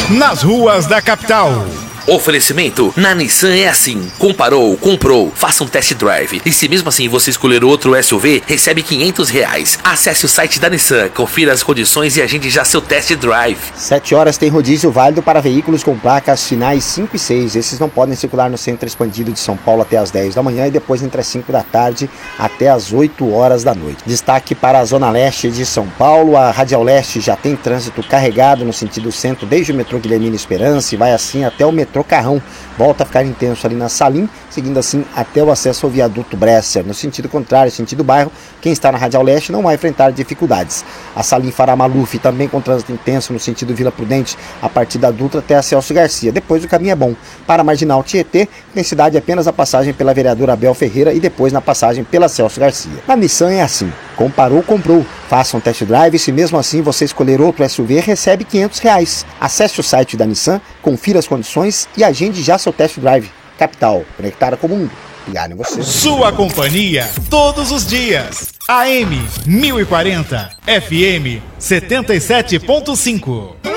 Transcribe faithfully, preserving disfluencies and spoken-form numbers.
nas ruas da capital. Oferecimento, na Nissan é assim, comparou, comprou, faça um test drive, e se mesmo assim você escolher outro S U V, recebe quinhentos reais. Acesse o site da Nissan, confira as condições e agende já seu test drive. sete horas tem rodízio válido para veículos com placas finais cinco e seis, esses não podem circular no centro expandido de São Paulo até as dez da manhã e depois entre as cinco da tarde até as oito horas da noite. Destaque para a Zona Leste de São Paulo, a Radial Leste já tem trânsito carregado no sentido centro desde o metrô Guilhermina Esperança e vai assim até o metrô Carrão, volta a ficar intenso ali na Salim, seguindo assim até o acesso ao viaduto Bresser. No sentido contrário, sentido bairro, quem está na Radial Leste não vai enfrentar dificuldades. A Salim Fará Maluf também com trânsito intenso no sentido Vila Prudente, a partir da Dutra até a Celso Garcia. Depois o caminho é bom. Para a Marginal Tietê, intensidade apenas a passagem pela vereadora Abel Ferreira e depois na passagem pela Celso Garcia. Na Nissan é assim, comparou, comprou. Faça um test drive e se mesmo assim você escolher outro S U V, recebe quinhentos reais. Acesse o site da Nissan, confira as condições e agende já seu test drive. Capital, conectada com o mundo. Ligado em você. Sua companhia, todos os dias. A M mil e quarenta, F M setenta e sete ponto cinco.